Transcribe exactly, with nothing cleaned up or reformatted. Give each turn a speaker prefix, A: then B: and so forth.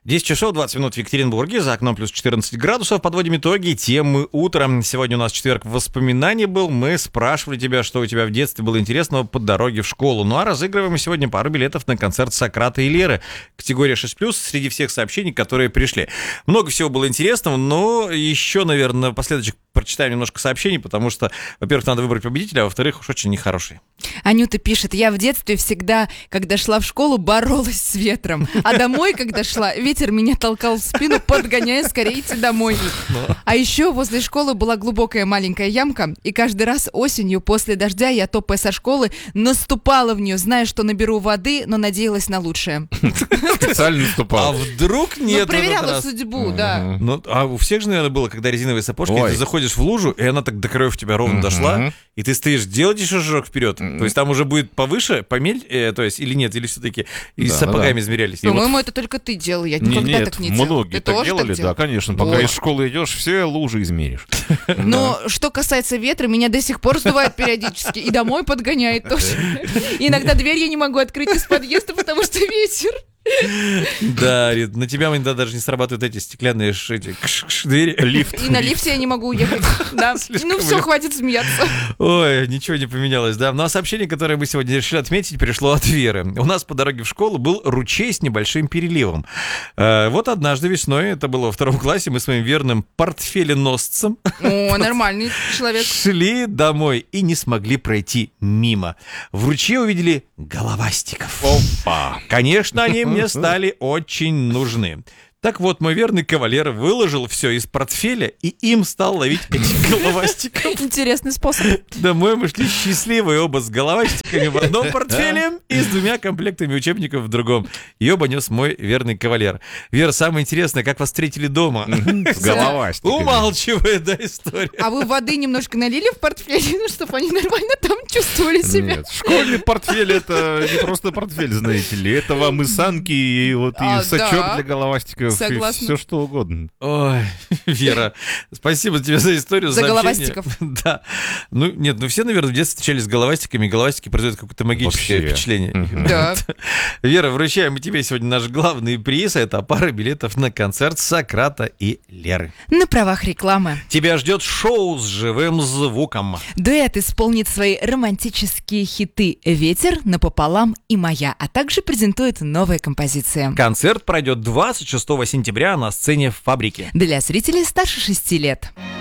A: десять часов двадцать минут в Екатеринбурге, за окном плюс четырнадцать градусов. Подводим итоги темы утром. Сегодня у нас четверг воспоминаний был. Мы спрашивали тебя, что у тебя в детстве было интересного по дороге в школу. Ну а разыгрываем мы сегодня пару билетов на концерт Сократа и Леры. Категория шесть плюс среди всех сообщений, которые пришли. Много всего было интересного, но еще, наверное, последующих прочитаем немножко сообщений, потому что, во-первых, надо выбрать победителя, а во-вторых, уж очень нехорошие.
B: Анюта пишет: я в детстве всегда, когда шла в школу, боролась с ветром. А домой, когда шла, ветер меня толкал в спину, подгоняя скорее идти домой. А еще возле школы была глубокая маленькая ямка, и каждый раз осенью после дождя я, топая со школы, наступала в нее, зная, что наберу воды, но надеялась на лучшее.
C: Специально наступала.
A: А вдруг нет?
B: Ну, проверяла судьбу, да.
A: Ну, а у всех же, наверное, было, когда резиновые сапожки, и ты заходишь в лужу, и она так до краев у тебя ровно дошла, и ты стоишь, делать еще шажок вперед. То есть там уже будет повыше, помель, э, то есть или нет, или все-таки и
C: да,
A: с сапогами
C: да.
A: измерялись.
B: По-моему,
A: вот...
B: это только ты делал, я
C: не,
B: никогда
C: нет,
B: так не делал.
C: Многие
B: Ты
C: так
B: тоже
C: делали,
B: так делал?
C: да, конечно. Пока
B: Вот.
C: из школы идешь, все лужи измеришь.
B: Но что касается ветра, меня до сих пор сдувает периодически. И домой подгоняет тоже. Иногда дверь я не могу открыть из подъезда, потому что ветер.
A: Да, Рит, на тебя иногда даже не срабатывают эти стеклянные ш- эти кш-кш двери.
C: Лифт.
B: И на лифте я не могу уехать. Да. Ну все, хватит смеяться.
A: Ой, ничего не поменялось, да. Ну а сообщение, которое мы сегодня решили отметить, пришло от Веры. У нас по дороге в школу был ручей с небольшим переливом. Э, вот однажды весной, это было во втором классе, мы с моим верным портфеленосцем
B: О, нормальный человек.
A: шли домой и не смогли пройти мимо. В ручье увидели головастиков.
C: Опа.
A: Конечно, они мне стали очень нужны. Так вот, мой верный кавалер выложил все из портфеля и им стал ловить этих головастиков.
B: Интересный способ.
A: Домой мы шли счастливые оба с головастиками в одном портфеле и с двумя комплектами учебников в другом. И оба нес мой верный кавалер. Вера, самое интересное, как вас встретили дома.
C: С головастиками.
A: Умалчивая, да, история.
B: А вы воды немножко налили в портфель, ну, чтобы они нормально там чувствовали себя?
C: Нет, школьный портфель — это не просто портфель, знаете ли. Это вам и санки, и вот
B: А,
C: и сачок
B: да.
C: для головастиков,
B: Согласна.
C: и все что угодно.
A: Ой, Вера, спасибо тебе за историю.
B: За
A: сообщение.
B: головастиков.
A: Да. Ну, нет, ну все, наверное, в детстве встречались с головастиками, и головастики производят какое-то магическое
C: Вообще.
A: впечатление.
B: Да.
A: Вера, вручаем тебе сегодня наш главный приз. Это пара билетов на концерт Сократа и Леры.
B: На правах рекламы.
A: Тебя ждет шоу с живым звуком.
B: Дуэт исполнит свои романтические хиты «Ветер», «Напополам» и «Моя», а также презентует новые композиции.
A: Концерт пройдет двадцать шестого сентября на сцене «Фабрики».
B: Для зрителей старше шести лет.